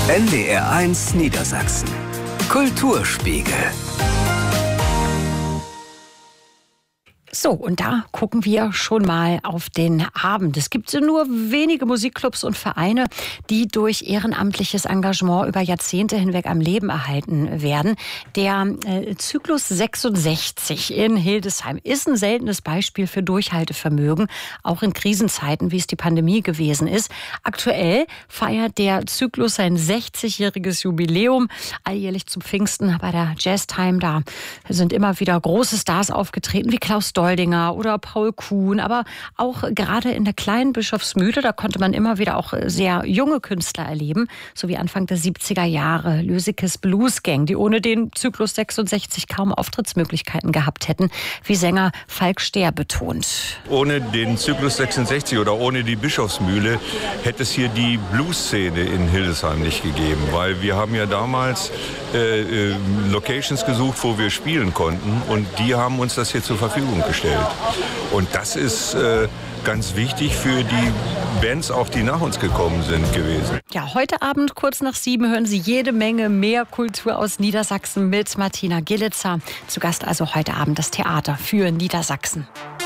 NDR1 Niedersachsen. Kulturspiegel. So, und da gucken wir schon mal auf den Abend. Es gibt nur wenige Musikclubs und Vereine, die durch ehrenamtliches Engagement über Jahrzehnte hinweg am Leben erhalten werden. Der Zyklus 66 in Hildesheim ist ein seltenes Beispiel für Durchhaltevermögen, auch in Krisenzeiten, wie es die Pandemie gewesen ist. Aktuell feiert der Zyklus sein 60-jähriges Jubiläum, alljährlich zum Pfingsten bei der Jazztime. Da sind immer wieder große Stars aufgetreten, wie Klaus Doldinger oder Paul Kuhn, aber auch gerade in der kleinen Bischofsmühle, da konnte man immer wieder auch sehr junge Künstler erleben, so wie Anfang der 70er Jahre Lösikes Blues Gang, die ohne den Zyklus 66 kaum Auftrittsmöglichkeiten gehabt hätten, wie Sänger Falk Stehr betont. Ohne den Zyklus 66 oder ohne die Bischofsmühle hätte es hier die Blues-Szene in Hildesheim nicht gegeben, weil wir haben ja damals Locations gesucht, wo wir spielen konnten, und die haben uns das hier zur Verfügung gestellt. Und das ist ganz wichtig für die Bands, auch die nach uns gekommen sind, gewesen. Ja, heute Abend kurz nach 7 hören Sie jede Menge mehr Kultur aus Niedersachsen mit Martina Gillitzer. Zu Gast also heute Abend das Theater für Niedersachsen.